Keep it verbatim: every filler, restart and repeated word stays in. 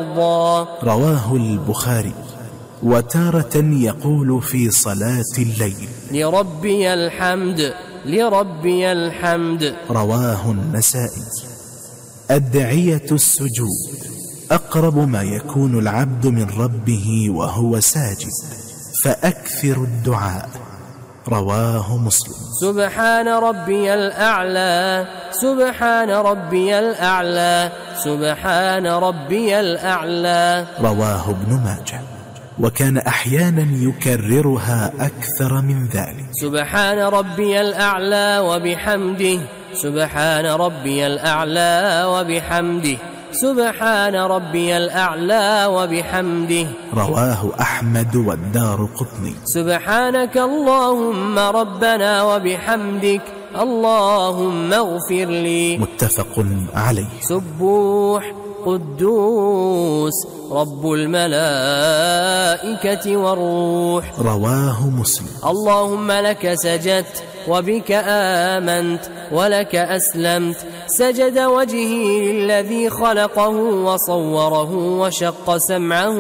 يرضى. رواه البخاري. وتارة يقول في صلاة الليل: لربي الحمد لربي الحمد. رواه النسائي. أدعية السجود: أقرب ما يكون العبد من ربه وهو ساجد، فأكثر الدعاء. رواه مسلم. سبحان ربي الأعلى سبحان ربي الأعلى سبحان ربي الأعلى. رواه ابن ماجه. وكان أحيانا يكررها أكثر من ذلك: سبحان ربي الأعلى وبحمده سبحان ربي الأعلى وبحمده سبحان ربي الأعلى وبحمده. رواه أحمد والدارقطني. سبحانك اللهم ربنا وبحمدك اللهم اغفر لي. متفق عليه. سبوح قدوس رب الملائكة والروح. رواه مسلم. اللهم لك سجدت وبك آمنت ولك أسلمت. سجد وجهي للذي خلقه وصوره وشق سمعه